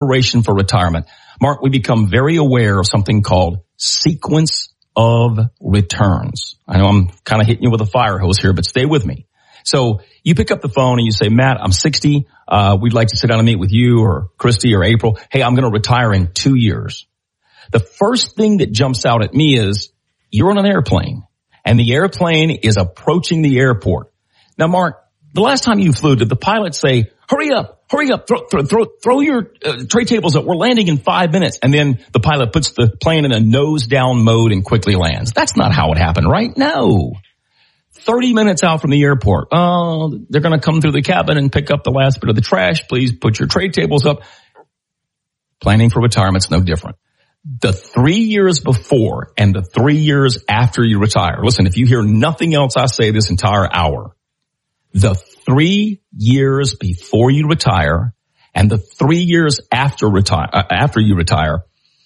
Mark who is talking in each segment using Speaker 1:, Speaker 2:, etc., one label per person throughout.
Speaker 1: preparation for retirement. Mark, we become very aware of something called sequence of returns. I know I'm kind of hitting you with a fire hose here, but stay with me. So you pick up the phone and you say, Matt, I'm 60. We'd like to sit down and meet with you or Christy or April. Hey, I'm going to retire in 2 years. The first thing that jumps out at me is you're on an airplane and the airplane is approaching the airport. Now, Mark, the last time you flew, did the pilot say, hurry up, throw your tray tables up. We're landing in 5 minutes. And then the pilot puts the plane in a nose down mode and quickly lands. That's not how it happened, right? No. 30 minutes out from the airport. Oh, they're going to come through the cabin and pick up the last bit of the trash. Please put your tray tables up. Planning for retirement's no different. The 3 years before and the 3 years after you retire. Listen, if you hear nothing else I say this entire hour, the 3 years before you retire and the 3 years after you retire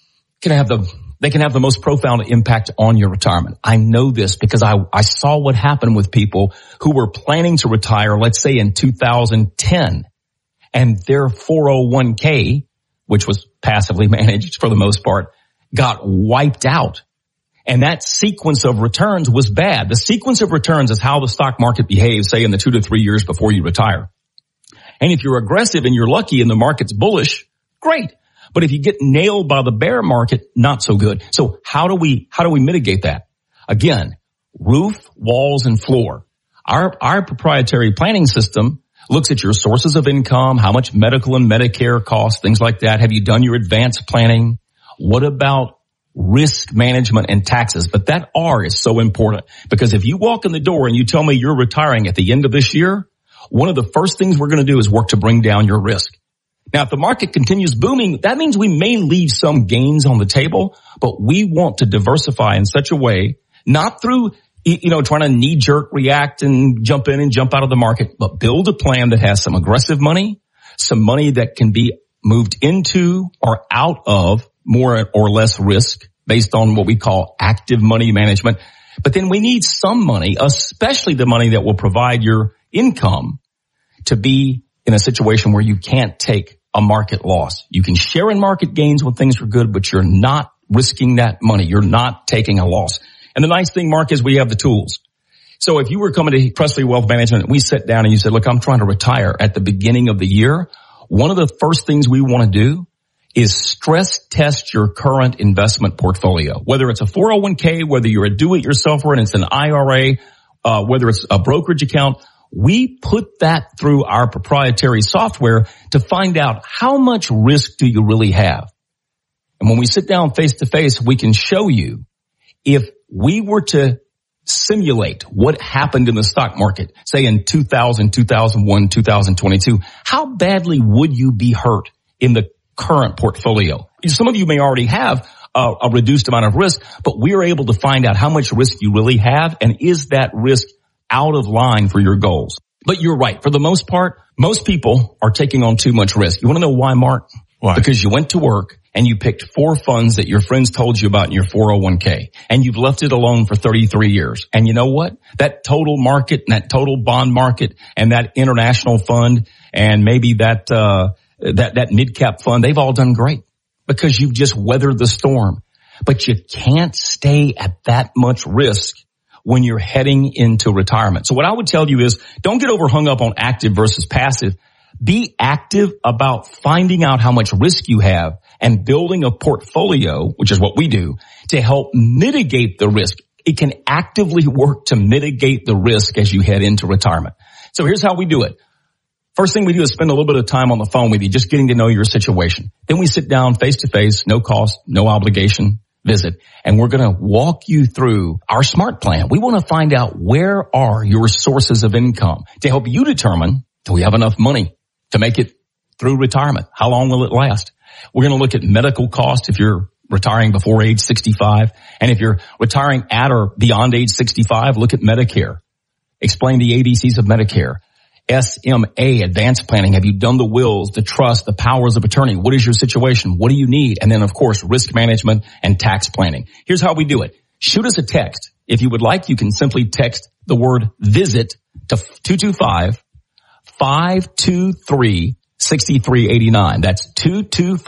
Speaker 1: they can have the most profound impact on your retirement. I know this because I saw what happened with people who were planning to retire, let's say in 2010, and their 401k, which was passively managed for the most part, got wiped out. And that sequence of returns was bad. The sequence of returns is how the stock market behaves, say in the 2 to 3 years before you retire. And if you're aggressive and you're lucky and the market's bullish, great. But if you get nailed by the bear market, not so good. So how do we mitigate that? Again, roof, walls, and floor. Our proprietary planning system looks at your sources of income, how much medical and Medicare costs, things like that. Have you done your advanced planning? What about risk management and taxes? But that R is so important because if you walk in the door and you tell me you're retiring at the end of this year, one of the first things we're going to do is work to bring down your risk. Now, if the market continues booming, that means we may leave some gains on the table, but we want to diversify in such a way, not through, trying to knee-jerk react and jump in and jump out of the market, but build a plan that has some aggressive money, some money that can be moved into or out of more or less risk based on what we call active money management. But then we need some money, especially the money that will provide your income, to be in a situation where you can't take a market loss. You can share in market gains when things are good, but you're not risking that money. You're not taking a loss. And the nice thing, Mark, is we have the tools. So if you were coming to Presley Wealth Management and we sit down and you said, look, I'm trying to retire at the beginning of the year, one of the first things we want to do is stress test your current investment portfolio. Whether it's a 401k, whether you're a do-it-yourselfer and it's an IRA, whether it's a brokerage account, we put that through our proprietary software to find out how much risk do you really have. And when we sit down face to face, we can show you if we were to simulate what happened in the stock market, say in 2000, 2001, 2022, how badly would you be hurt in the current portfolio? Some of you may already have a reduced amount of risk, but we are able to find out how much risk you really have and is that risk out of line for your goals. But you're right. For the most part, most people are taking on too much risk. You want to know why, Mark?
Speaker 2: Why?
Speaker 1: Because you went to work and you picked 4 funds that your friends told you about in your 401k and you've left it alone for 33 years. And you know what? That total market and that total bond market and that international fund and maybe that mid-cap fund, they've all done great because you've just weathered the storm. But you can't stay at that much risk when you're heading into retirement. So what I would tell you is don't get overhung up on active versus passive. Be active about finding out how much risk you have and building a portfolio, which is what we do, to help mitigate the risk. It can actively work to mitigate the risk as you head into retirement. So here's how we do it. First thing we do is spend a little bit of time on the phone with you, just getting to know your situation. Then we sit down face to face, no cost, no obligation visit, and we're going to walk you through our SMART plan. We want to find out where are your sources of income to help you determine, do we have enough money to make it through retirement? How long will it last? We're going to look at medical costs if you're retiring before age 65. And if you're retiring at or beyond age 65, look at Medicare. Explain the ABCs of Medicare. SMA, advanced planning. Have you done the wills, the trust, the powers of attorney? What is your situation? What do you need? And then, of course, risk management and tax planning. Here's how we do it. Shoot us a text. If you would like, you can simply text the word visit to 225-523-6389. That's 225